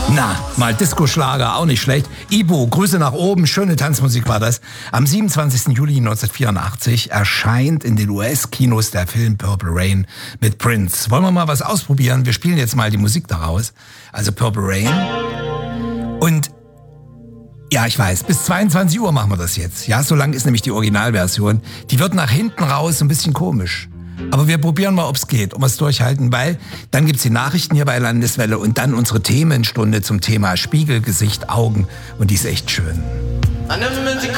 Na, mal Disco-Schlager, auch nicht schlecht. Ibu, Grüße nach oben, schöne Tanzmusik war das. Am 27. Juli 1984 erscheint in den US-Kinos der Film Purple Rain mit Prince. Wollen wir mal was ausprobieren? Wir spielen jetzt mal die Musik daraus. Also Purple Rain. Und ja, ich weiß, bis 22 Uhr machen wir das jetzt. Ja, so lang ist nämlich die Originalversion. Die wird nach hinten raus ein bisschen komisch. Aber wir probieren mal, ob es geht, ob wir es durchhalten, weil dann gibt's die Nachrichten hier bei Landeswelle und dann unsere Themenstunde zum Thema Spiegel, Gesicht, Augen und die ist echt schön.